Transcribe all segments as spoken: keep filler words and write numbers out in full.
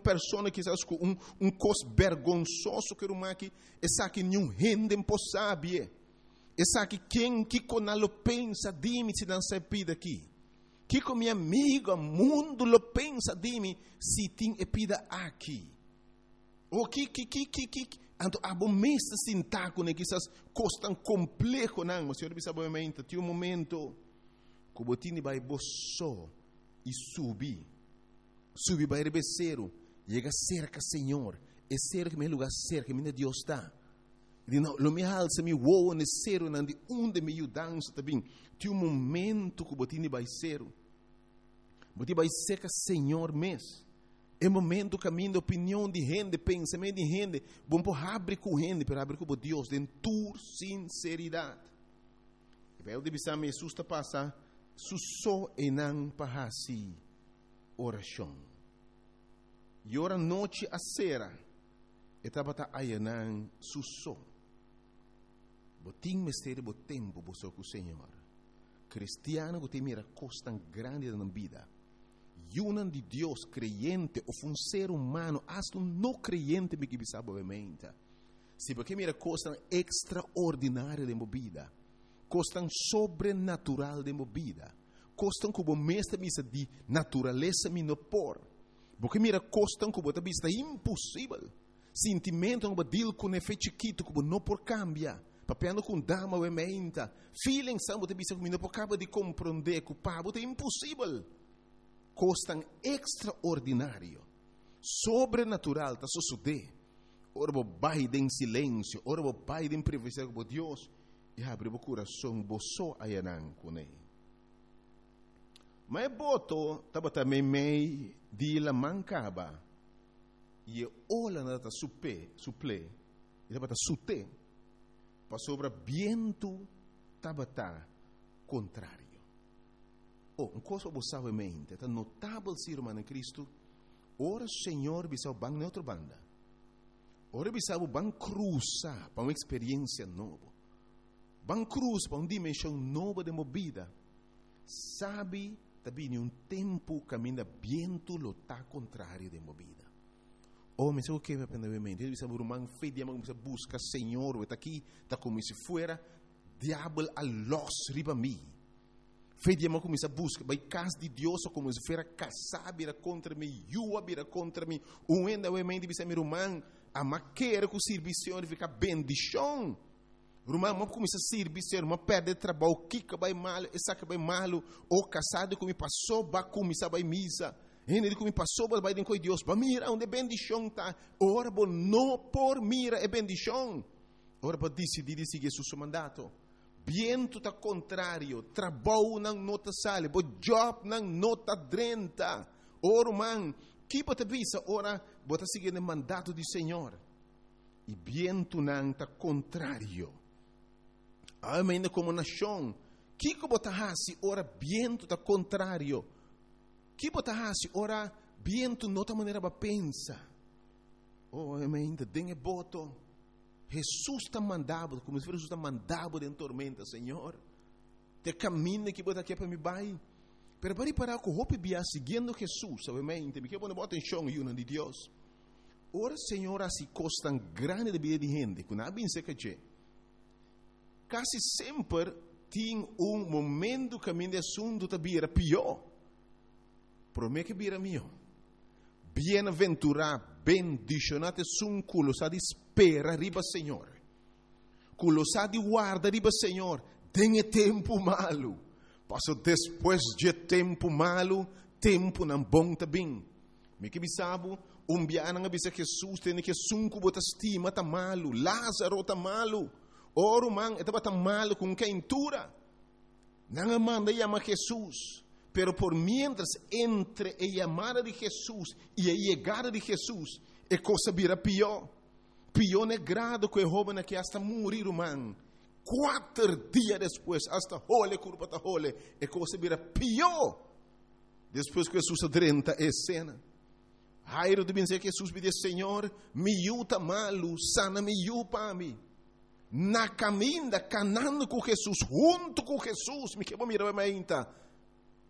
pessoa que sabe um um cos vergonzoso que uma que essa que nenhum rende impossível. Essa que quem que conalo pensa de mim se não se pida aqui. Que com minha amiga mundo lo pensa de mim se tem epida aqui. O que que que que que anto abo mesta sintaco né que essas coisas tão complexo não, mas senhor bisabamente tem um momento que o botini vai boço e subir. Subir vai rebeceiro, chega cerca Senhor, é cerca meu lugar cerca minha Deus está. E não, lo me alça me voa nesse cero nandi onde me ajudança também. Tem um momento que o botini vai ser. Botini vai ser que Senhor mês. É momento caminho de opinião de gente, pensamento de gente. Bom por abre com gente, para abrir com Deus, de tua sinceridade. E vai o de bisam Jesus está passa, susso e não pahasi oração. E ora noite a sera, etapa ta ayanan susso. Botim mistério bo tempo bo com o Senhor. Cristiano que tem mira costa grande na vida. Yunan de Deus creyente ou um ser humano, hasta um não creyente me que sabe obviamente. Se porque mira costa extraordinária de movida, costa sobrenatural de movida, costa como mestre misa de natureza me no por. Porque mira costa como ta vista impossível. Sentimento como deal com efeito chiquito como não por cambia. Papiando com dama obviamente. Feeling samba te vista como não por acaba de compreender que o pabo é impossível. Costan extraordinário, sobrenatural, está suceder. Ora vou baile em silêncio, ora vou baile em privacidade com Deus, e abre o coração, vou só ayanan com ele. Mas boto, estava também meio de la mancaba, e olha nada supe, suple, e estava sute, para sobre viento, estava contrário. Oh, uma coisa você sabe mente, é notável ser humano em Cristo. Ora, Senhor, bisa bang na outra banda. Ora, bisa bang cruza para uma experiência nova. Bang cruz para uma dimensão nova de movida. Sabe, também um tempo caminha viento lo tá contrário de movida. Oh, mas o que vai aprender mente? Ele bisa burman fe dia mas busca Senhor, está aqui, está como se fuera diabo a los riba mi. Fede ma começa a busca, vai casa de Deus como se fosse casar vira contra mim, yua vira contra mim, um ainda o mente bisa meu irmão, a maquera com serviço fica bendição. Irmão, mas começa a serviço, mas perde trabalho, kika vai mal, essa que vai mal, ou casado como passou, vai começar vai misa. Ele como passou, vai de com Deus, vai mira onde bendição tá. Ora bom, não por mira é bendição. Ora para decidir seguir seu mandato. Viento está contrário, trabalho não nota sale, bo job não nota drenta. Ora, man, que bota visa, ora, bota seguir o mandato do Senhor. E viento não está contrário. Ainda como nação, que que bota hasi, ora, viento está contrário. Que bota hasi, ora, viento nota maneira para pensa. Oh, ainda dengue boto. Jesus está mandado, como se Jesus está mandado em tormenta, Senhor. Te caminho que bota aqui para me vai. Pero para parar com roupa bia seguindo Jesus, obviamente, me quer pôr bota em chão e de Deus. Ora, Senhor, assim coisa tão grande de vida de gente, que não bem sei que quase sempre tem um momento que a minha assunto está bira pior. Promete que bira melhor. Bem-aventurado, bendicionado sum culo sa di spera riba Senhor. Culo sa di guarda riba Senhor. Tem tempo malo. Passo depois de tempo malo, tempo não bom também. Me que bisabo, um biana nga bisa Jesus tem que sunku bota estima tá malo, Lázaro tá malo. Oro man, etaba tá malo com quentura. Não manda chama Jesus. Pero por mientras entre a llamada de Jesús y a llegada de Jesús, é coisa vira pior. Pior é grado que o jovem que hasta morir, man. Quatro dias depois, hasta hole, curva ta hole, é coisa vira pior. Depois que Jesus adrenta a cena. Jairo deve dizer que Jesus pediu, Senhor, me yuta malo, sana me yupa mim. Na caminha, canando com Jesus, junto com Jesus, me quebra mirar a mente.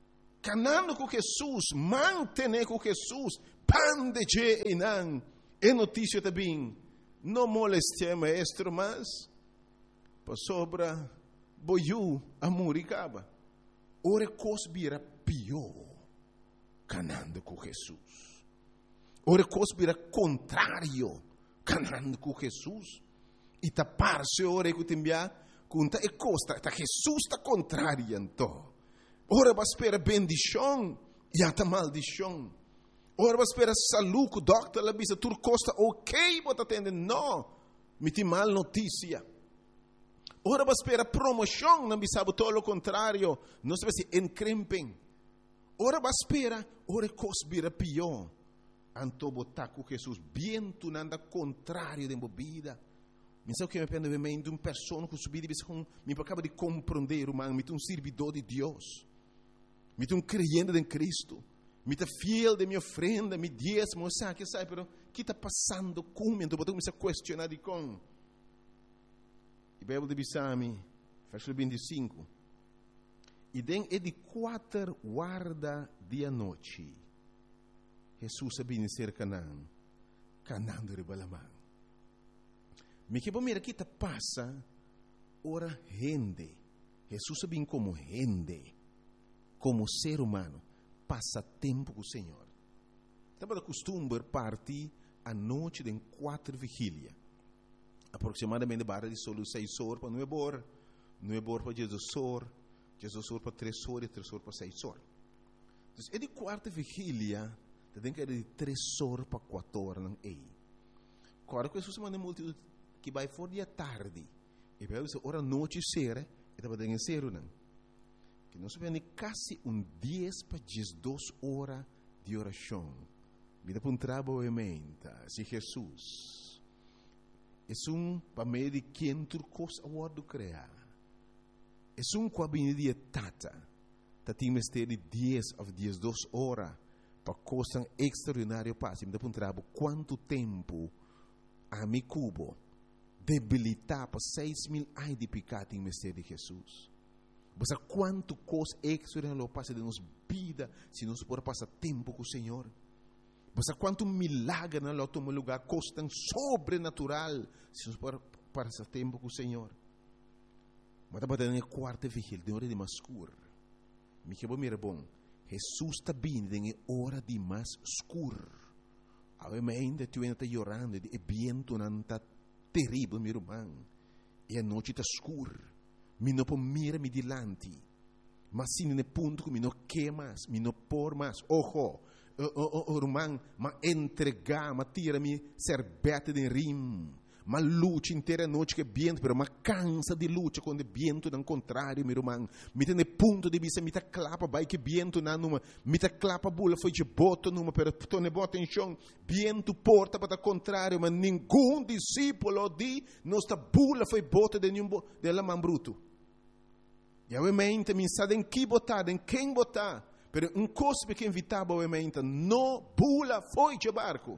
Canando com Jesus, mantener com Jesus, pande je inan, é notícia também, não moleste maestro, mas, para sobra, boiu a muricaba. Ora cosbira pior, canando com Jesus. Ora cosbira contrário, canando com Jesus. E tapar-se ora que timbia, conta e costa, ta Jesus está contrário, então. Ora vai esperar bendição, e até maldição. Ora vai esperar saúde, o doctor la bisa, tur costa ok, bota atende, não, me tem mal notícia. Ora vai esperar promoção, não bisa, todo o contrário, não se vai se encrempem. Ora vai esperar, ora cosbira pior. Anto botar com Jesus, bem tu nanda contrário da bebida. Me sabe que me pende de uma pessoa que subir e com me acaba de compreender, humano, me um servidor de Deus. Me um crente em Cristo. Me tá fiel de minha ofrenda, me diezmo, sabe que sabe, pero que está passando comigo? Então botou me se questionar de com. E Bíblia de Bisami, versículo vinte e cinco. E den é de quatro guarda dia noite. Jesus sabia ser Canaã, Canaã de Balamã. Me que mira que te passa, ora rende. Jesus sabia como rende, como ser humano, passa tempo com o Senhor. Estava de costume partir a noite de quatro vigília, aproximadamente barra de solo seis horas para nove horas, nove horas para Jesus horas, Jesus horas para três horas e três horas para seis horas. Então, é de quarta vigília, tem que ir de três horas para quatro horas não é. Agora que Jesus manda multidão que vai fora dia tarde, e vai dizer hora noite ser, e estava dando ser não. Que nós vemos quase um dez para duas horas de oração. Vida para um trabalho se Jesus é um para meio de quem tu coisa a word criar. É um cabine de tata, tá tem mistério de dez ou duas horas para coisa extraordinária passe. Vida para um trabalho quanto tempo a mi cubo debilitar para seis mil anos de pecado em mistério de Jesus. Você quanto coisa extraordinária passa de nos vida se nós por passar tempo com o Senhor. Você quanto milagre na outro lugar coisa tão sobrenatural se nós por passar tempo com o Senhor. Mas estava dando a quarta vigília de hora de mais escuro. Me que bom mira bom. Jesus está vindo em hora de mais escuro. Obviamente tu ainda está chorando e viento não está terrível, meu irmão. E a noite está escura. Me não pode mirar me dilante. Mas se no ponto que me não quer mais, me não por mais. Ojo, oh, oh, oh, irmão, mas entregar, mas tira-me serbete de rim. Mas luta inteira noite que viento, pero mas cansa de luta quando o viento não contrário, meu irmão. Me tem ponto de vista, me tá clapa, vai que viento não numa, me tá clapa bula foi de boto numa, pero tu ne bota em chão, viento porta para o contrário, mas nenhum discípulo de nossa bula foi bota de nenhum de la man bruto. E obviamente me sabe em que botar, em quem botar, pero um cospe que invitava obviamente, não bula foi de barco.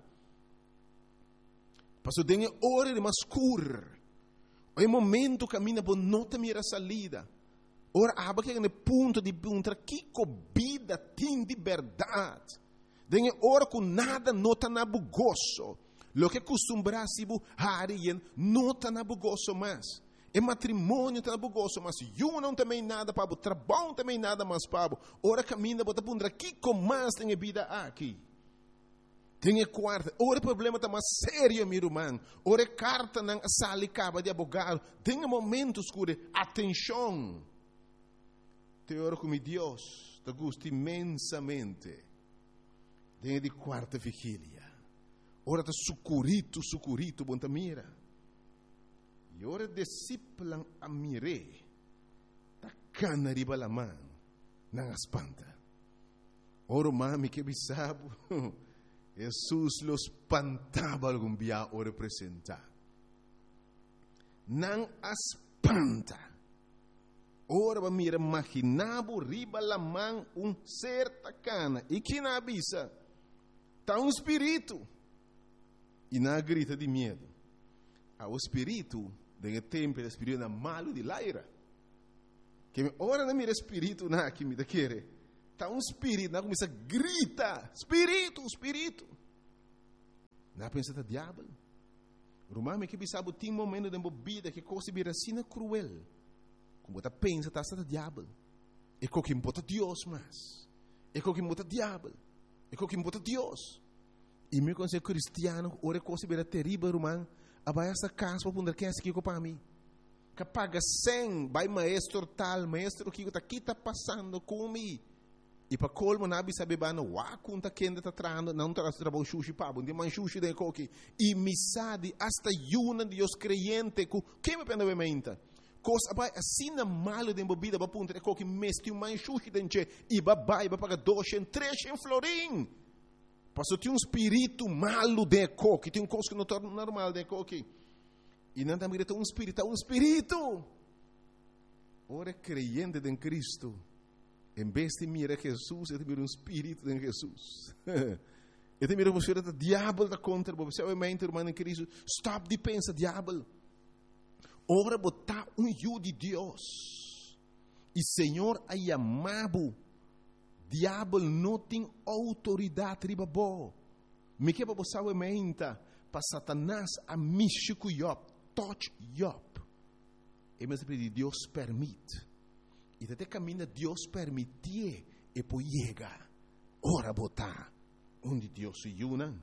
Passou dengue hora de mais escuro. É momento que caminha por nota mira salida. Ora, aba que é ponto de perguntar que vida tem de verdade. Dengue hora com nada nota na bugoso. Lo que costumbrasse bu harien nota na bugoso mais. É matrimônio tá na bugoso, mas eu não também nada para o trabalho também nada mais para. Ora caminha bota perguntar que mais tem vida aqui. Tem quarta, ora o problema está mais sério, meu irmão. Ora carta na sala e caba de advogado. Tem momentos escuros, atenção. Tem hora como Deus, te gosta imensamente. Tem de quarta vigília. Ora está sucurito, sucurito, bom ta mira. E ora discípulo a mire. Ta cana riba la mão, não espanta. Ora mami que bisabo. Jesus los espantava algum dia o representar. Não espanta. Ora va mira imaginavo riba la mão um ser tacana. E que na avisa? Tá um espírito. E na grita de medo. Ah, o espírito, de tempo, o espírito na malo de laira. Que ora na mira espírito na que me da querer. Tá um espírito, não começa a gritar, espírito, espírito. Não pensa que é diabo. Romano que sabe tem momento de vida que coisa vira assim cruel. Como você pensa que está diabo. É que importa Deus mais. É que importa diabo. É que importa Deus. E me considero cristiano, ora coisa vira terrível, romano. Abai essa casa para poder que é aqui para mim. Que paga cem, vai maestro tal, maestro que está aqui está passando comigo. E para colmo na sabe bana, wa kunta kenda tá trando, não tá trabalho sushi pabo, de man sushi de coque. E misade hasta yuna de os creyente ku que me pena bementa. Coisa vai assim na malo de bebida para punta de coque mesti um man sushi denche e babai ba paga dois em três em florim. Passou tinha um espírito malo de coque, tem um coisa que não torna normal de coque. E não tá mirando um espírito, um espírito. Ora creyente em Cristo. Em vez de mirar Jesus, eu te miro um espírito em Jesus. Eu te miro você o diabo da contra você, obviamente, irmão em Cristo. Stop de pensar diabo. Ora botar um eu de Deus. E Senhor aí amado. Diabo não tem autoridade riba bo. Me que para você obviamente para Satanás a místico Job, touch Job. E mas Deus permite. E até caminha Deus permitir e por chegar. Ora botar onde Deus se une.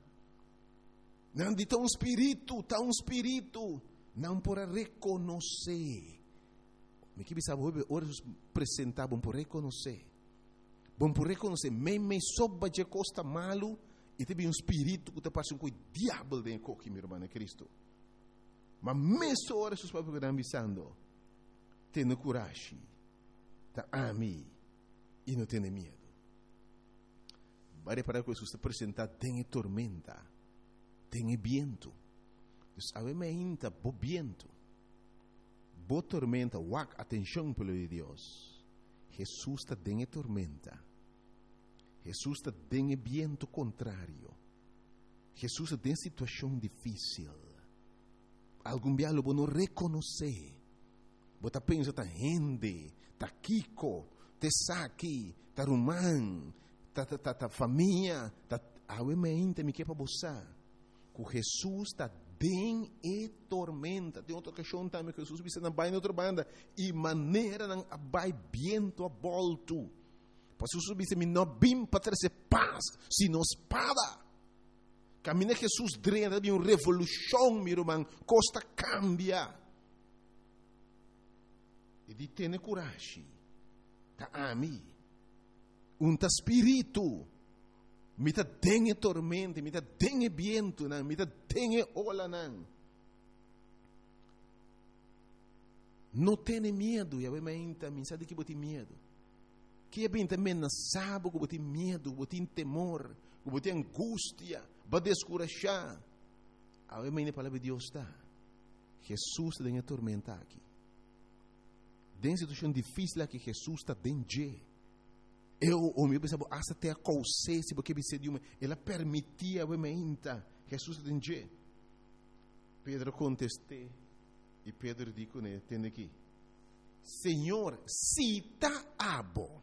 Não de tão espírito, tão espírito, não para reconhecer. Me que sabe ora apresentar bom por reconhecer. Bom por reconhecer, me me soba de costa malo e tem um espírito que te passa com o diabo dentro coque, meu irmão, é Cristo. Mas mesmo ora seus papéis que estão avisando, tenha coragem. Tá ami e não tem medo. Vai reparar que Jesus está apresentado, tem tormenta, tem viento. Sabe, me ainda bo viento, bo tormenta, wak atenção pelo de Deus. Jesus está tem tormenta. Jesus está tem viento contrário. Jesus está em situação difícil. Algum dia lo não reconhecer. Você pensa tá rende, tá Kiko, tá Saki, tá Rumán, tá tá tá, tá família, tá obviamente me que para você. Que Jesus está bem e tormenta. Tem outra questão também que Jesus disse na baina outra banda e maneira não abai viento a volto. Para Jesus disse me não bim para trazer paz, sino espada. Caminha Jesus drena de uma revolução, meu irmão, costa cambia. E di tene coragem. Ta ami. Un ta spirito. Mi ta dengue tormenta, mi ta dengue viento, nan, mi ta dengue ola nan. Não tenha medo, e a menta, me sabe que bote medo. Que é bem também na sábado, que bote medo, que bote temor, que bote angústia, para descorajar. A menta a palavra de Deus está. Jesus tem a tormenta aqui. Tem situação difícil que Jesus está dentro. Eu, o meu pensava, até a consciência, porque você de uma, ela permitia a menta. Jesus está dentro. Pedro contestou. E Pedro disse, né, tem aqui. Senhor, se está abo.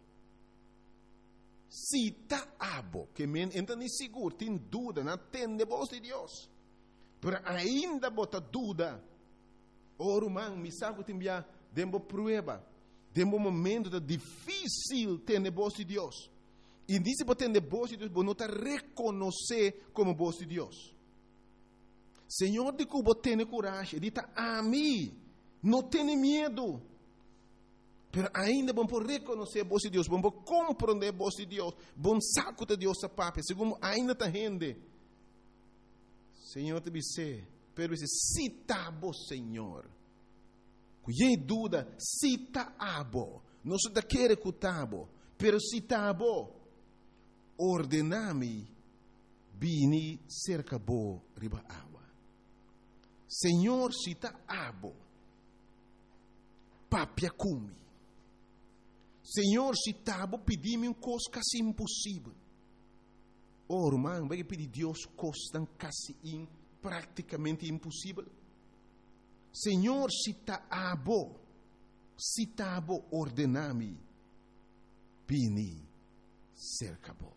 Se está abo. Que me entende seguro, tem dúvida, não tem de voz de Deus. Mas ainda bota dúvida. O romano, me sabe que tem que dembo prueba. Dembo momento de difícil ter de voz de Deus. E disse para ter de voz de Deus, não está reconhecer como voz de Deus. Senhor, de que você tem coragem, diz a mim, não tenha medo. Mas ainda vamos reconhecer a voz de Deus, vamos compreender a voz de Deus, vamos saco de Deus a papai, segundo ainda está rende. Senhor, te disse, pero disse, se está bom, Senhor. Cuidem dúvida, se está bom, não se está querendo que está bom, pero se está bom, ordename, vini cerca bo riba água. Senhor, se está abo, papia cumi. Senhor, se está abo, pedi-me um coisa quase impossível. Oh, irmão, vai pedir Deus coisa quase in, praticamente impossível. Senhor, se está abo, se está abo, ordename, vini cerca bo.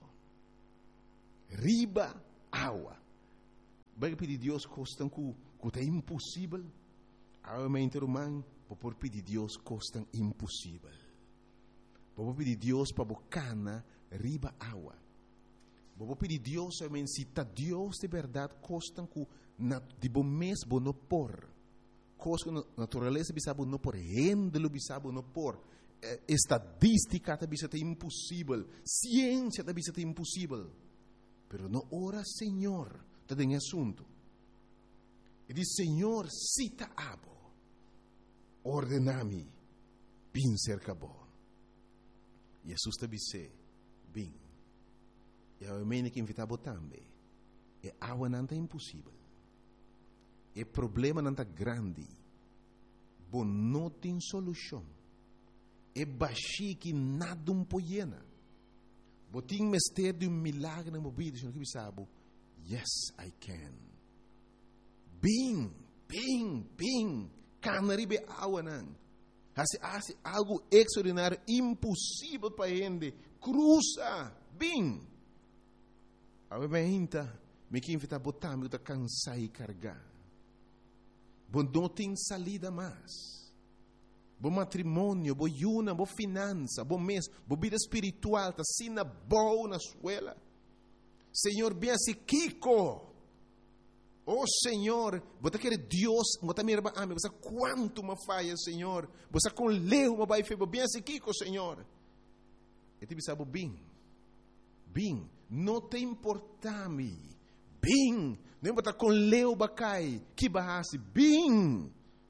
Riba água. Vai pedir Deus costam que que é impossível. A mente humana, por pedir Deus costam impossível. Por pedir Deus para bocana riba água. Por pedir Deus, se tá Deus de verdade costam que de bom mês bo não por. Coisa que natureza bisa bo não por, rendelo bisa bo não por. Estadística tá bisa é impossível, ciência tá bisa é impossível. Pero no ora Senhor, tá tem assunto. E diz Senhor, cita abo. Ordenami, bin cerca bo. Jesus tá bisa bin. E a mene que invitava também. E água não tá impossível. E problema não tá grande. Bo não tem solução. E baixi que nada um poiena. Bo tem mistério de um milagre na vida. Que você sabe? Yes, I can. Bing, bing, bing. Canaribe água não. Hace, hace algo extraordinário, impossível para a gente. Cruza, bing. A gente, me que invita a botar, me que cansar e carregar. Bom, não tem salida mais. Bom matrimônio, bom yuna, bom finança, bom mês, bom vida espiritual, tá sina boa na escola. Senhor, bem assim, Kiko. Oh, Senhor, você quer Deus, você me ama, você quanto me falha, Senhor. Você com leu, me vai fazer, bem assim, Kiko, Senhor. E te sabe bem, bem, não te importa-me, bem. Não importa com leu bacai, que barrasse, bem.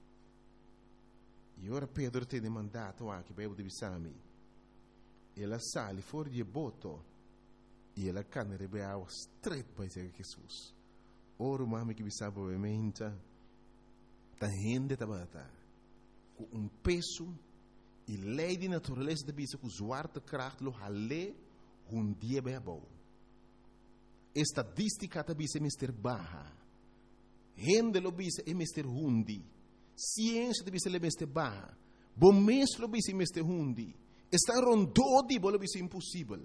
E ora Pedro tem mandato aqui, para eu divisar-me. Ela sale fora de boto, e ela cana de beau straight para Jesus. Ora, mami que me sabe, obviamente, a gente está com um peso, e lei de natureza de bisa, com o zwarte kracht, lo hale, um dia bem bom. Estadística da bisa é mister baja. Gente lo bisa é mister hundi. Ciência da bisa é mister baja. Bom mês lo bisa é mister hundi. Está rondodi, bo lo bisa impossível.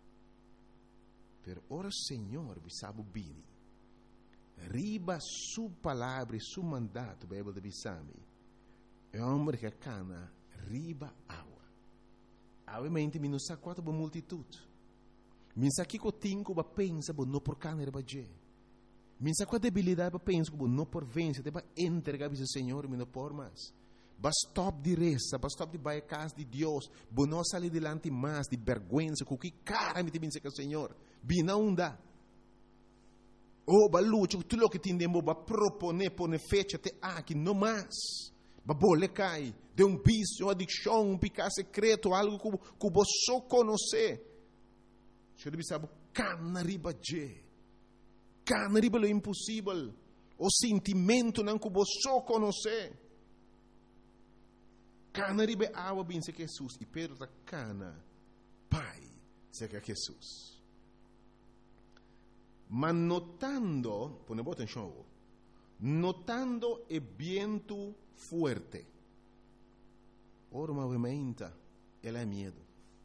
Pero ora Senhor, bisabo bini. Riba su palavra e su mandato, Bíblia de bisami. É um homem que cana riba água. Obviamente, mi não sabe quanto boa multitude. Min sa que tinco ba pensa bo no por caner ba je. Min sa qual debilidade ba pensa bo no por vence, te ba entregar ao Senhor, mi no por mais. Ba stop de reza, ba stop de vai casa de Deus, bo no salir delante mais de vergonha, com que cara me te pensa que Senhor, bi não dá. Oh, ba luta, tudo o que tindemo ba propone pone fecha te aqui no mais. Ba bole cai, de um vício, uma adicção, um pecado secreto, algo que que bo só conhecer. Senhor deve saber, cana riba je. Cana riba lo impossível. O sentimento não que você só conhece. Cana riba água bem se Jesus. E Pedro da cana, pai, se que Jesus. Mas notando, põe boa atenção, notando o vento forte. Ora, obviamente, ela é medo.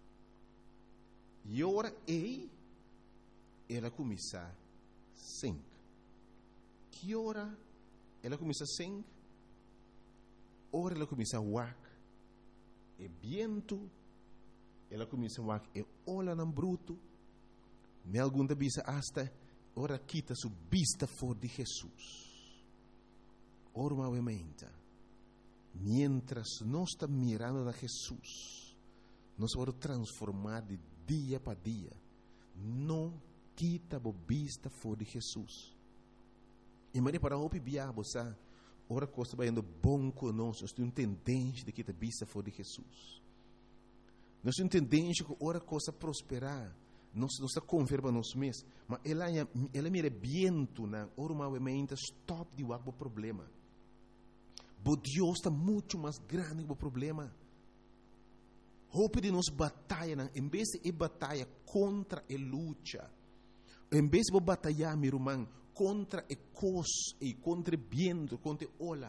E ora ei, ela começa a sing. Que ora ela começa a sing? Ora ela começa a wak. E vento, ela começa a wak. E ola não bruto. Me algum da bisa hasta, ora quita su vista for de Jesus. Ora obviamente, mientras nós estamos mirando a Jesus, nós vamos transformar de dia para dia. Não quita a vista fora de Jesus. E Maria para o biabo, sabe? Ora coisa vai indo bom conosco. Nós temos tendência de quitar a vista fora de Jesus. Nós temos tendência que ora coisa prosperar. Nós não está converba nós mesmos. Mas ela ela mira viento na ora movimento stop de o problema. Bo Deus está muito mais grande que o problema. Hope de nos batalha, em vez de batalha contra a luta, em vez de batalhar, meu irmão, contra a cos e contra o vento, contra a ola,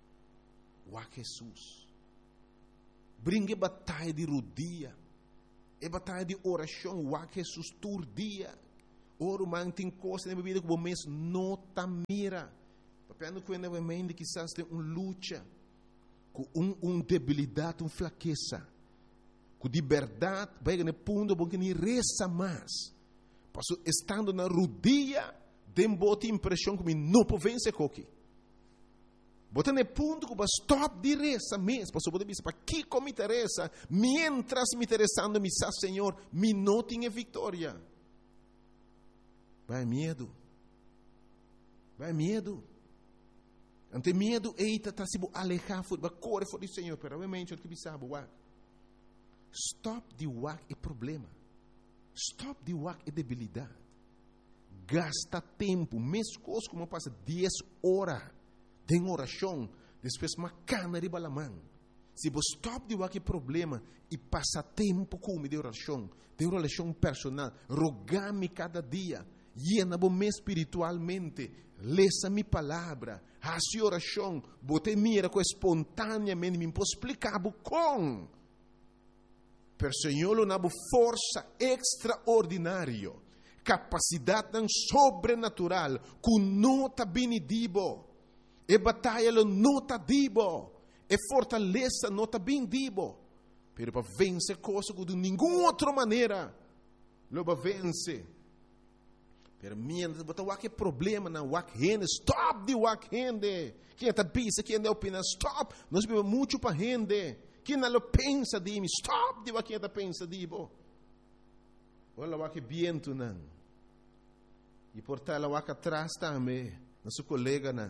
o Jesus. Brinque batalha de rodia, É batalha de oração, o que Jesus tur dia. Oro man tem coisa na bebida que o mês não tá mira. Papel quando a mente quizás tem uma luta, com um, um debilidade, uma fraqueza, com liberdade, vai no ponto bom que nem reza mais. Passo estando na rodia, tem boa impressão que não pode vencer coque. Bota no ponto que vai stop de reza mesmo. Passo pode dizer para que como me interessa, mientras me interessando me sa Senhor, me não tenha vitória. Vai medo. Vai medo. Ante medo, eita, tá se alejar, vai correr fora do Senhor, pero obviamente o que sabe, wak. Stop de wak é problema. Stop de wak é debilidade. Gasta tempo, mesmo coisa como passa dez horas de oração, depois uma cana de balamã. Se você stop de wak é problema e passa tempo com de oração, de oração personal, rogar-me cada dia, llena-me espiritualmente, leça minha palavra, a sua oração, bote mira com espontaneamente, me posso explicar com. Per Senhor, uma força extraordinária, capacidade sobrenatural, com nota benedibo, e batalha nota dibo, e fortaleza nota bendibo, pero para vencer coisa de nenhuma outra maneira, lo para vencer. Pero mientras botar o que problema na wak rende, stop de wak rende. Quem está pensa, quem está opina, stop. Nós vivemos muito para rende. Quem não pensa de mim, stop de wak está pensa de bo. Olha o wak viento não. E por tal o wak atrás também, nosso colega não.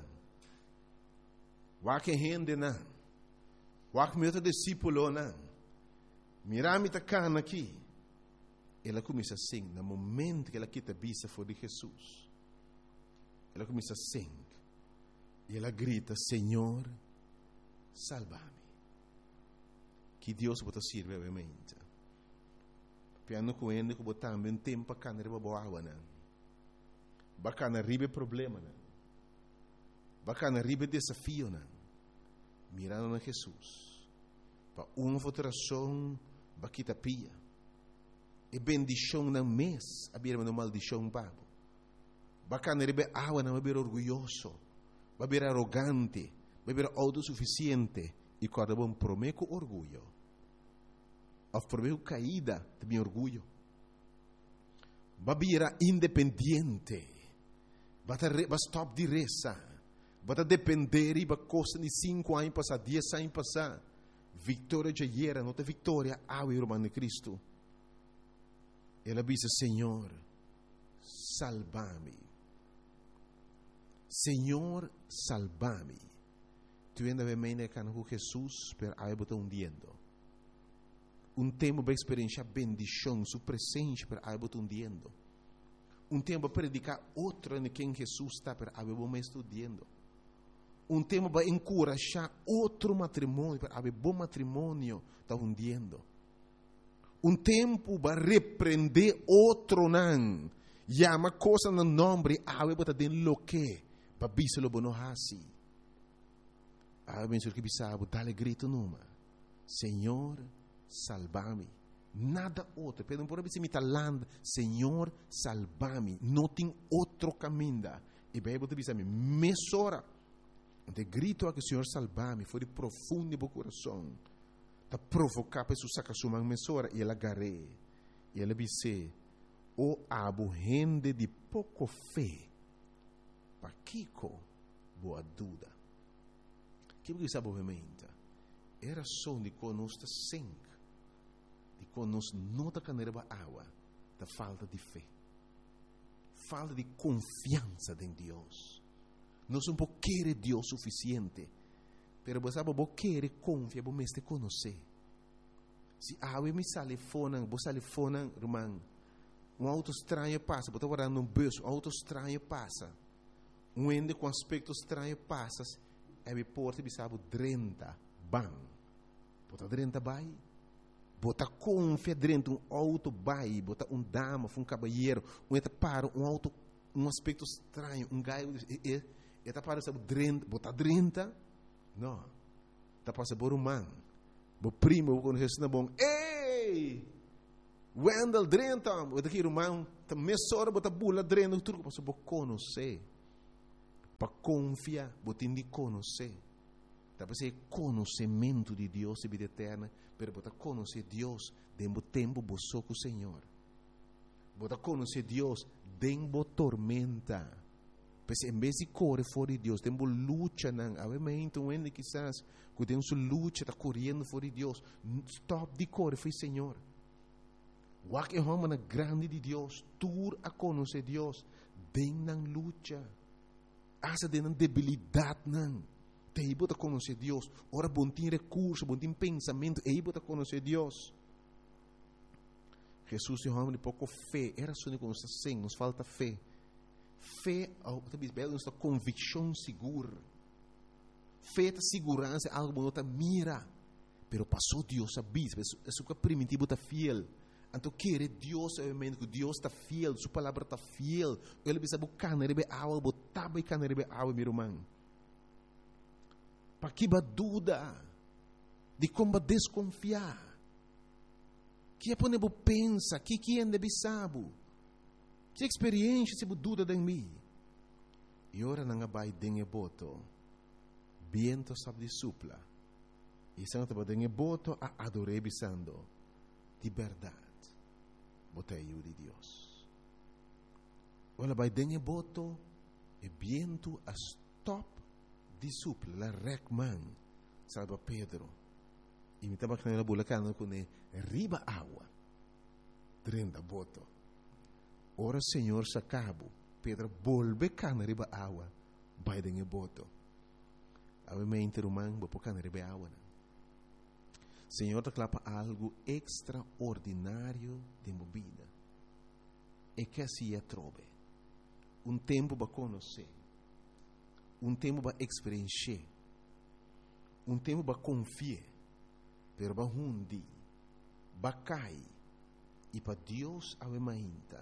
Wak rende não. Wak meu discípulo não. Mirami tá cana aqui. Ela começa assim, no momento que ela quita a vista for de Jesus. Ela começa assim. E ela grita, Senhor, salva-me. Que Deus pode servir, obviamente. Piano com ele, que botar também tempo para canar para boa água, não. Bacana ribe problema, não. Bacana ribe desafio, não. Mirando na Jesus. Para uma votação, baquita pia. E bendição não mês, a beira uma maldição babo. Bacana rebe água não beber orgulhoso, beber arrogante, beber autossuficiente e cada bom prometo orgulho. Of prometo caída, também orgulho. Babira independente, bata stop de reza, bata depender e ba costa de cinco anos passar, dez anos passar. Vitória já era, não tem vitória, ao irmão de Cristo. Ela disse, Senhor, salva-me. Senhor, salva-me. Tu ainda vem me com Jesus, per aí botou um diendo. Um tempo para experienciar bendição, sua presença, per aí botou um diendo. Um tempo para predicar outro em quem Jesus está, per aí botou me estudiando. Um tempo para encorajar outro matrimônio, per aí bom matrimônio, está hundiendo. Um tempo para repreender outro não. Chama coisa no nome, ave bota den lo que, para biselo bono hasi. Ave menso que bisabo, dale grito numa. Senhor, salva-me. Nada outro. Pero não pode ser me talando, Senhor, salva-me. Não tem outro caminho. E bem, você bisa me mesora. De grito a que Senhor salva-me, foi de profundo do coração. Ta provocar para su saca sua mesora e ela garé. E ela disse, o abo rende de pouco fé, para Kiko boa dúvida. Que você sabe obviamente, era só de conosco sangue, de conosco não da caneira da água, da falta de fé, falta de confiança em Deus. Nós não podemos querer Deus suficiente. Pero você sabe, você quer confiar, você te conhecer. Se a água me sale fora, você sale fora, irmão, um auto estranho passa, você está guardando um bolso, um auto estranho passa, um ende com aspecto estranho passa, e me porta e sabe, trinta, bam. Você trinta vai, você confia dentro um auto vai, você um dama, um cabalheiro, um ente para, um auto, um aspecto estranho, um gaio, e está para, sabe, trinta, você trinta, não, está para saber humano. O primo, quando você está bom, ei! Wendel drenta, bota aqui irmão, tá mesora bota bula drena truco para você conhecer. Para confiar, bota indi conhecer. Tá para ser conhecimento de Deus e vida eterna, pero bota conhecer Deus dentro tempo boço com o Senhor. Bota conhecer Deus dentro tormenta. Pois em vez de correr fora de Deus, temos luta, não. Obviamente, um ende quizás, que temos luta, está correndo fora de Deus. Stop de correr, foi Senhor. Wak é uma grande de Deus, tur a conhecer Deus, den não luta. Asa den debilidade, não. Te bota conhecer Deus. Ora, bom tem recurso, bom tem pensamento, e bota conhecer Deus. Jesus é um homem de pouco fé. Era só que nos assim, nos falta fé. Fé, é nossa convicção segura. Fé é segurança, algo que não mira. Pero passou Deus a bispo, isso que é primitivo está fiel. Então, querer Deus, obviamente, que Deus está fiel, sua palavra está fiel. Ele precisa buscar na rebe água, botar buscar na rebe água, meu irmão. Para que dúvida de como desconfiar. Que é para você pensar, que que é de saber. Que experiência se dúvida de mim. E ora não vai dengue boto. Viento sabe de supla. E se não dengue boto a adorar bisando. De verdade. Botei eu de Deus. Ora vai dengue boto. E viento a stop de supla. La recman. Salva Pedro. E me estava canando a bulacana com ele. Riba água. Drenda boto. Ora Senhor se acabou. Pedro volve cana riba água. Vai dengue boto. Obviamente irmão, vou cana riba água. Senhor te clapa algo extraordinário de minha vida. E que assim é trove. Um tempo para conhecer. Um tempo para experienciar. Um tempo para confiar. Pero para hundi. Para cair. E para Deus obviamente.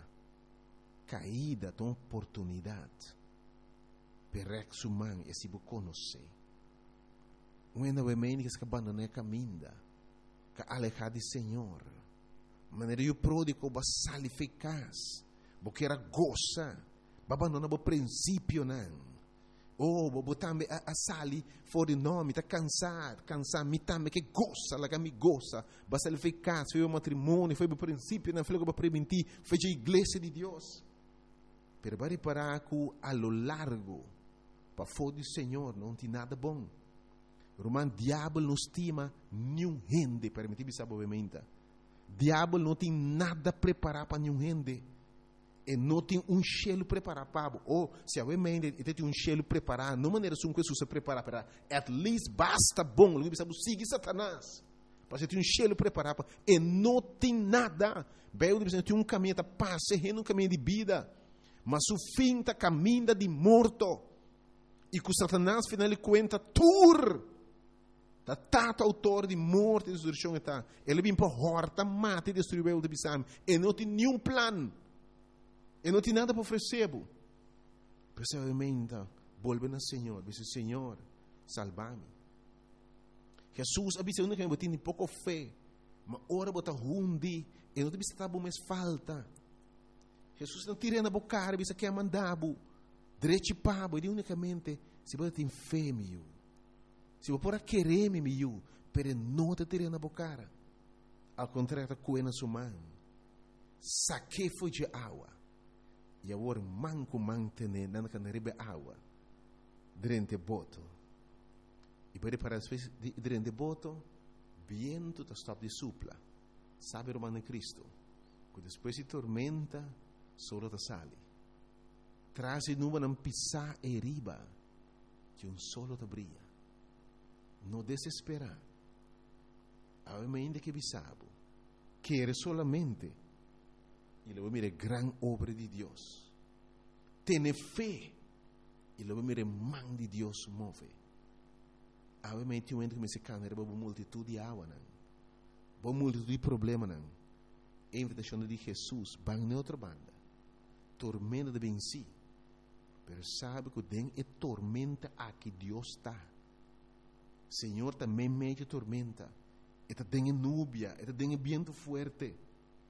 Caída de oportunidade para o humano e se conhecer. Quando o homem que se abandona a caminho, que alejar do Senhor, maneira que o pródigo vai sair eficaz, porque era goza, vai abandonar o princípio não. Oh, vou também a sair fora de nome, está cansado, cansado, me também que goza, lá que me goza, vai sair eficaz, foi o matrimônio, foi o princípio, não foi o que vai permitir, foi a igreja de Deus. Pero vai reparar que a lo largo, para fora do Senhor, não tem nada bom. Romano, diabo não estima nenhum gente, permitir saber obviamente. Diabo não tem nada preparado para nenhum gente. E não tem um cheiro preparado para. Ou, se obviamente, ele tem um cheiro preparado, não maneira que Jesus se prepara para. At least basta bom. Ele sabe seguir Satanás. Para você ter um cheiro preparado para. E não tem nada. Bem, ele tem um caminho de paz, um caminho de vida. Mas o fim está caminho de morto. E que Satanás, final de conta, tur. Da tato autor de morte e destruição está. Ele vem para horta, mata e destruir o de bisam. E não tem nenhum plano. E não tem nada para oferecer. Precisamente, volve ao Senhor. Diz, Senhor, salva-me. Jesus avisa que eu tenho pouco fé. Mas ora bota hundi. E não tem que estar mais falta. Jesus não tira na boca, ele quer mandar. Direito pabo. E unicamente, se você tem fé, meu. Se você pode querer, meu. Pero não te tira na boca. Ao contrário, está coendo sua mão. Saque foi de água. E agora, manco mantene, não can rebe água. Durante boto. E para para durante boto, viento está stop de supla. Sabe o romano Cristo. Que depois de tormenta, solo te sale. Traz e numa não pisar e riba, que um solo te brilha. Não desesperar. Obviamente que bisabo. Quer solamente. E lo mire gran obra de Deus. Tene fé. E lo mire man de Deus move. Obviamente um ente que me se cana, era uma multitude de água, não. Uma multitude de problema, não. A invitação de Jesus, vai na outra banda. Tormenta de venci. Pero sabe que tem é tormenta aqui Deus está. Senhor também mete tormenta. Eta tem núbia, eta tem vento forte.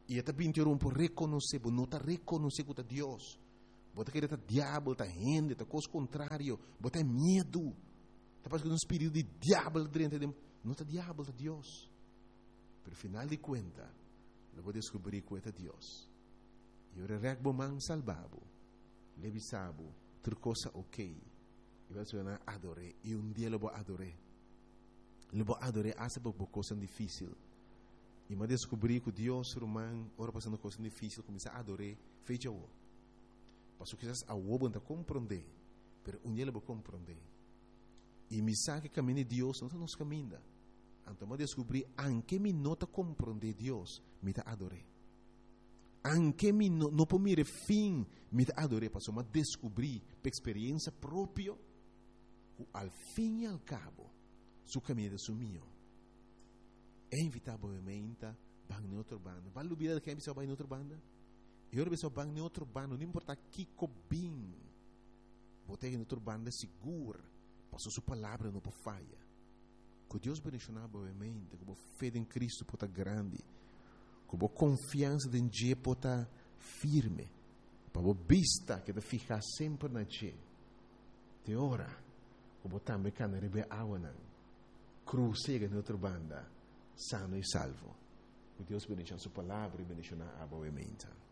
E está pintou um por reconhecer, não está reconhecer que é Deus. Bota que está diabo, está gente, está coisa contrário, bota medo. Está passando um espírito de diabo dentro de não está diabo, está Deus. Pero final de conta, eu vou descobrir que é Deus. E o regbo man salvabo, levisabo, tudo coisa ok. E vai ser na adore. E um dia eu vou adore. Eu vou adore essa coisa difícil. E me descobri que Deus romano, ora passando coisa difícil, começa a adorar, fecha o. Passo que a o não compreender, pero um dia eu vou compreender. E me sabe que caminho de Deus não nos caminha. Então me descobri, anche me não está compreender Deus, me está adorar. Anche me não não pode mirar fim, me está adorar, passo me descobri, por experiência própria, que al fim e al cabo, su caminho é su mio. É inevitavelmente bang em outra banda. Vale olvidar que é pessoa bang em outra banda? Eu pessoa bang em outra banda, não importa que cobim. Botei em outra banda segura, passou sua palavra não por falha. Que Deus bendicionar boamente, que a fé em Cristo pode estar grande, que a confiança em Deus pode estar firme, para a vista que te ficar sempre na Deus. Te ora, que a também can rebe awanan, cruzega em outra banda, sano e salvo. Que Deus bendiga a sua palavra e bendiga a boa mente.